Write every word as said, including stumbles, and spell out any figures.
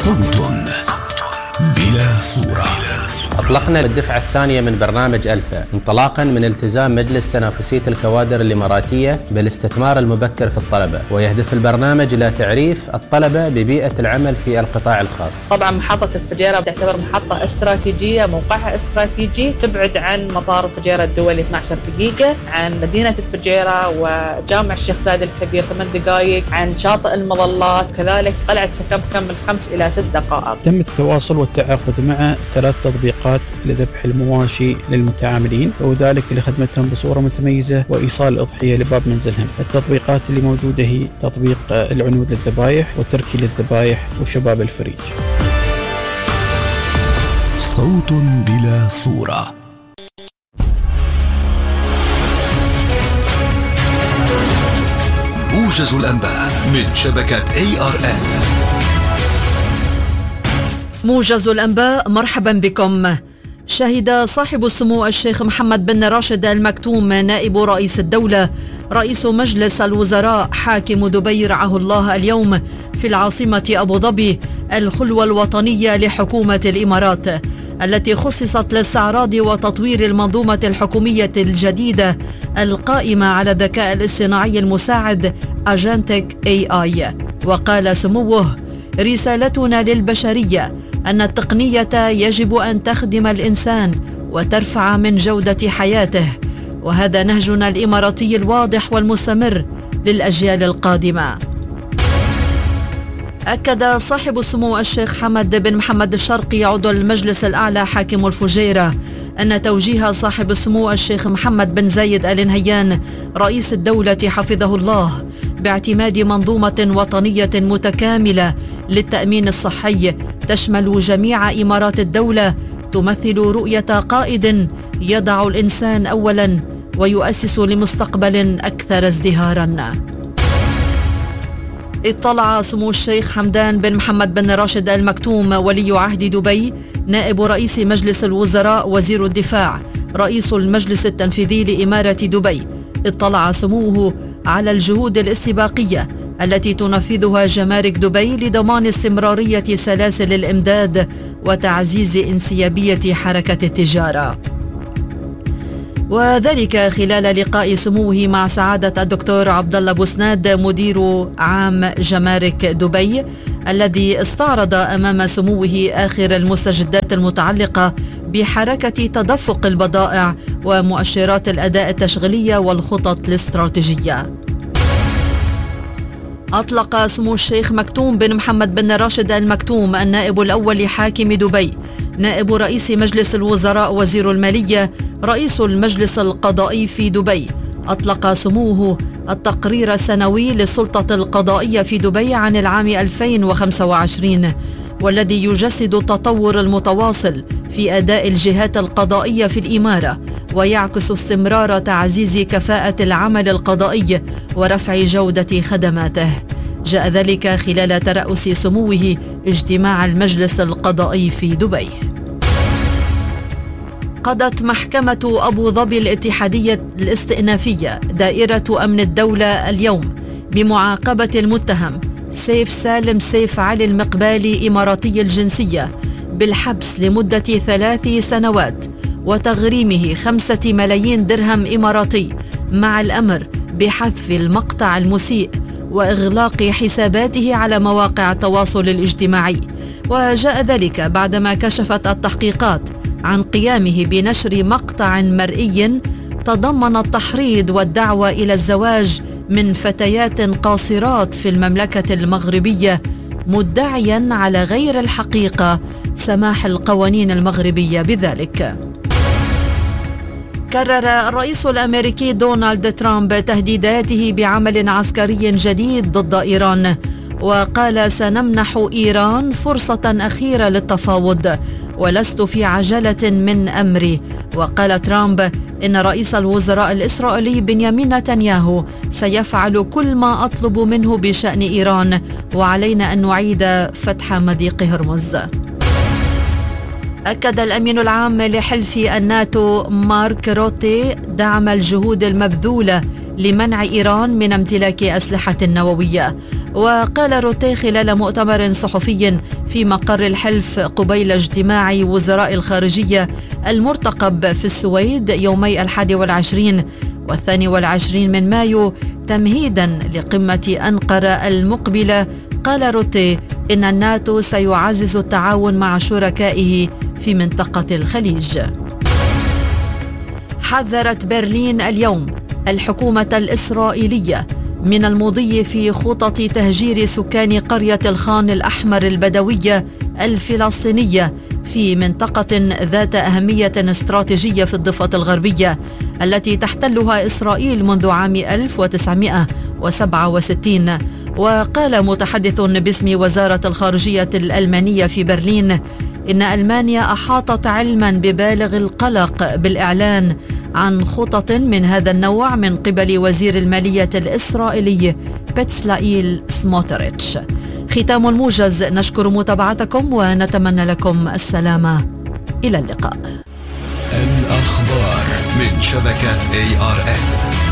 صوت بلا صورة. أطلقنا الدفعة الثانية من برنامج ألفا انطلاقا من التزام مجلس تنافسية الكوادر الإماراتية بالاستثمار المبكر في الطلبة، ويهدف البرنامج إلى تعريف الطلبة ببيئة العمل في القطاع الخاص. طبعا محطة الفجيرة تعتبر محطة استراتيجية، موقعها استراتيجي، تبعد عن مطار الفجيرة الدولي اثنتي عشرة دقيقة، عن مدينة الفجيرة وجامع الشيخ زايد الكبير ثمان دقائق، عن شاطئ المظلات، كذلك قلعة سكبكم من خمس إلى ست دقائق. تم التواصل والتعاقد مع ثلاث تطبيقات لذبح المواشي للمتعاملين، وذلك لخدمتهم بصورة متميزة وإيصال الأضحية لباب منزلهم. التطبيقات اللي موجودة هي تطبيق العنود للذبائح وتركي للذبائح وشباب الفريج. صوت بلا صورة. موجز الأنباء من شبكة إيه آر إل. موجز الأنباء، مرحبا بكم. شهد صاحب السمو الشيخ محمد بن راشد آل مكتوم نائب رئيس الدولة رئيس مجلس الوزراء حاكم دبي رعاه الله اليوم في العاصمة أبو ظبي الخلوة الوطنية لحكومة الإمارات التي خصصت لاستعراض وتطوير المنظومة الحكومية الجديدة القائمة على الذكاء الاصطناعي المساعد أجانتك إيه آي. وقال سموه: رسالتنا للبشرية أن التقنية يجب أن تخدم الإنسان وترفع من جودة حياته، وهذا نهجنا الإماراتي الواضح والمستمر للأجيال القادمة. أكد صاحب السمو الشيخ حمد بن محمد الشرقي عضو المجلس الأعلى حاكم الفجيرة أن توجيه صاحب السمو الشيخ محمد بن زايد آل نهيان رئيس الدولة حفظه الله باعتماد منظومة وطنية متكاملة للتأمين الصحي تشمل جميع إمارات الدولة تمثل رؤية قائد يضع الإنسان أولاً ويؤسس لمستقبل أكثر ازدهاراً. اطلع سمو الشيخ حمدان بن محمد بن راشد آل مكتوم ولي عهد دبي نائب رئيس مجلس الوزراء وزير الدفاع رئيس المجلس التنفيذي لإمارة دبي، اطلع سموه على الجهود الاستباقية التي تنفذها جمارك دبي لضمان استمرارية سلاسل الإمداد وتعزيز انسيابية حركة التجارة، وذلك خلال لقاء سموه مع سعادة الدكتور عبد الله بوسناد مدير عام جمارك دبي الذي استعرض أمام سموه آخر المستجدات المتعلقة بحركة تدفق البضائع ومؤشرات الأداء التشغيلية والخطط الاستراتيجية. أطلق سمو الشيخ مكتوم بن محمد بن راشد آل مكتوم النائب الأول لحاكم دبي نائب رئيس مجلس الوزراء وزير المالية رئيس المجلس القضائي في دبي، أطلق سموه التقرير السنوي للسلطة القضائية في دبي عن العام ألفين وخمسة وعشرين والذي يجسد التطور المتواصل في أداء الجهات القضائية في الإمارة ويعكس استمرار تعزيز كفاءة العمل القضائي ورفع جودة خدماته. جاء ذلك خلال ترأس سموه اجتماع المجلس القضائي في دبي. قضت محكمة أبو ظبي الاتحادية الاستئنافية دائرة أمن الدولة اليوم بمعاقبة المتهم سيف سالم سيف علي المقبالي إماراتي الجنسية بالحبس لمدة ثلاث سنوات وتغريمه خمسة ملايين درهم إماراتي مع الأمر بحذف المقطع المسيء وإغلاق حساباته على مواقع التواصل الاجتماعي. وجاء ذلك بعدما كشفت التحقيقات عن قيامه بنشر مقطع مرئي تضمن التحريض والدعوة إلى الزواج من فتيات قاصرات في المملكة المغربية، مدعيا على غير الحقيقة سماح القوانين المغربية بذلك. كرر الرئيس الأمريكي دونالد ترامب تهديداته بعمل عسكري جديد ضد إيران، وقال: سنمنح إيران فرصة أخيرة للتفاوض ولست في عجلة من أمري. وقال ترامب إن رئيس الوزراء الإسرائيلي بنيامين نتنياهو سيفعل كل ما أطلب منه بشأن إيران، وعلينا أن نعيد فتح مضيق هرمز. أكد الأمين العام لحلف الناتو مارك روتي دعم الجهود المبذولة لمنع إيران من امتلاك أسلحة نووية. وقال روتيه خلال مؤتمر صحفي في مقر الحلف قبيل اجتماع وزراء الخارجية المرتقب في السويد يومي الحادي والعشرين والثاني والعشرين من مايو تمهيدا لقمة أنقرة المقبلة، قال روتيه إن الناتو سيعزز التعاون مع شركائه في منطقة الخليج. حذرت برلين اليوم الحكومة الإسرائيلية من المضي في خطط تهجير سكان قرية الخان الأحمر البدوية الفلسطينية في منطقة ذات أهمية استراتيجية في الضفة الغربية التي تحتلها إسرائيل منذ عام ألف وتسعمائة وسبعة وستين. وقال متحدث باسم وزارة الخارجية الألمانية في برلين إن ألمانيا أحاطت علما ببالغ القلق بالإعلان عن خطط من هذا النوع من قبل وزير المالية الإسرائيلي بتسلائيل سموتريتش. ختام الموجز، نشكر متابعتكم ونتمنى لكم السلامة. إلى اللقاء. الأخبار من شبكة إيه آر إن.